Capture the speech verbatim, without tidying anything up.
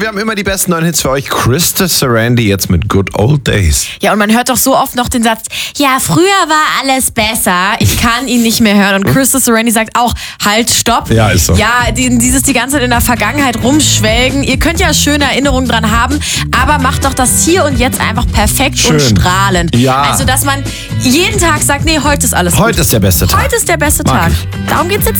wir haben immer die besten neuen Hits für euch. Krista Sarandon jetzt mit Good Old Days. Ja, und man hört doch so oft noch den Satz, ja, früher war alles besser, ich kann ihn nicht mehr hören. Und Krista Sarandon sagt auch, halt, stopp. Ja, ist so. Ja, die, dieses die ganze Zeit in der Vergangenheit rumschwelgen. Ihr könnt ja schöne Erinnerungen dran haben, aber macht doch das hier und jetzt einfach perfekt Schön. und strahlend. Ja. Also, dass man jeden Tag sagt, nee, heute ist alles Heute gut. ist der beste Tag. Heute ist der beste Mag Tag. ich. Darum geht's jetzt